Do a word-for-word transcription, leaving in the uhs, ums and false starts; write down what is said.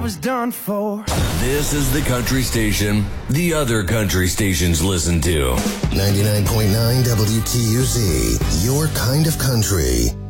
was done for. This is the country station the other country stations listen to. ninety-nine point nine W T U Z, your kind of country.